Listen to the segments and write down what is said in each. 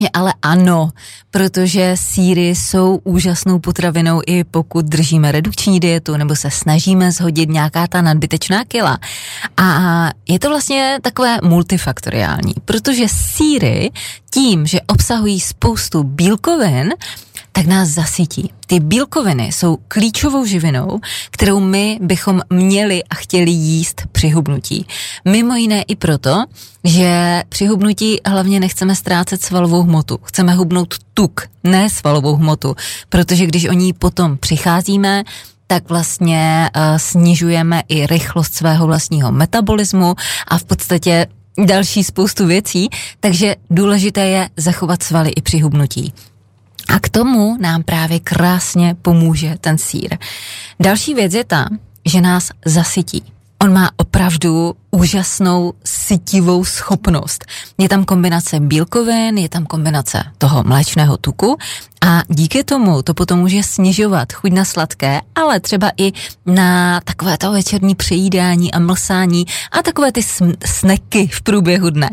Ale ano, protože sýry jsou úžasnou potravinou, i pokud držíme redukční dietu nebo se snažíme shodit nějaká ta nadbytečná kila. A je to vlastně takové multifaktoriální, protože sýry tím, že obsahují spoustu bílkovin, tak nás zasytí. Ty bílkoviny jsou klíčovou živinou, kterou my bychom měli a chtěli jíst při hubnutí. Mimo jiné i proto, že při hubnutí hlavně nechceme ztrácet svalovou hmotu. Chceme hubnout tuk, ne svalovou hmotu, protože když o ní potom přicházíme, tak vlastně snižujeme i rychlost svého vlastního metabolismu a v podstatě další spoustu věcí, takže důležité je zachovat svaly i při hubnutí. A k tomu nám právě krásně pomůže ten sýr. Další věc je ta, že nás zasytí. On má opravdu úžasnou sytivou schopnost. Je tam kombinace bílkovin, je tam kombinace toho mléčného tuku a díky tomu to potom může snižovat chuť na sladké, ale třeba i na takové to večerní přejídání a mlsání a takové ty sneky v průběhu dne.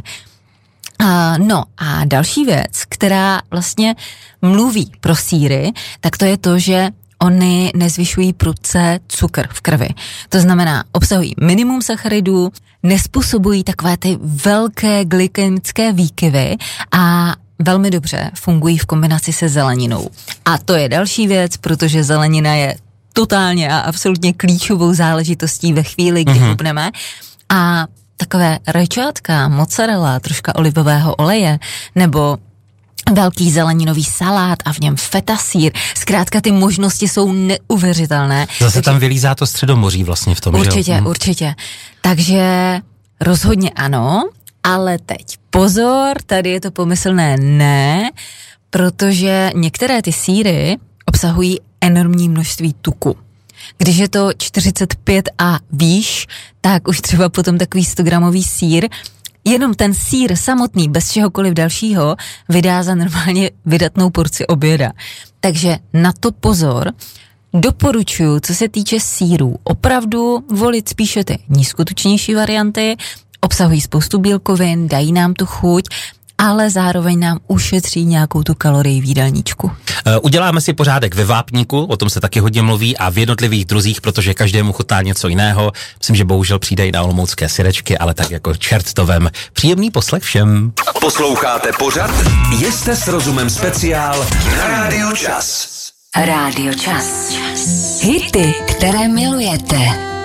No a další věc, která vlastně mluví pro sýry, tak to je to, že oni nezvyšují prudce cukr v krvi. To znamená, obsahují minimum sacharidů, nespůsobují takové ty velké glykemické výkyvy a velmi dobře fungují v kombinaci se zeleninou. A to je další věc, protože zelenina je totálně a absolutně klíčovou záležitostí ve chvíli, kdy hubneme. A takové rajčátka, mozzarella, troška olivového oleje, nebo velký zeleninový salát a v něm feta sýr. Zkrátka ty možnosti jsou neuvěřitelné. Zase tam vylízá to Středomoří vlastně v tom, Určitě. Takže rozhodně ano, ale teď pozor, tady je to pomyslné ne, protože některé ty sýry obsahují enormní množství tuku. Když je to 45 a výš, tak už třeba potom takový 100-gramový sýr, jenom ten sýr samotný, bez čehokoliv dalšího, vydá za normálně vydatnou porci oběda. Takže na to pozor. Doporučuji, co se týče sýrů, opravdu volit spíše ty nízkotučnější varianty, obsahují spoustu bílkovin, dají nám tu chuť, ale zároveň nám ušetří nějakou tu kalorii v jídelníčku. Uděláme si pořádek ve vápníku, o tom se taky hodně mluví, a v jednotlivých druzích, protože každému chutná něco jiného. Myslím, že bohužel přijde i na olomoucké syrečky, ale tak jako čert to vem. Příjemný poslech všem. Posloucháte pořad Jeste s rozumem speciál na Rádiu Čas. Rádio Čas. Hity, které milujete.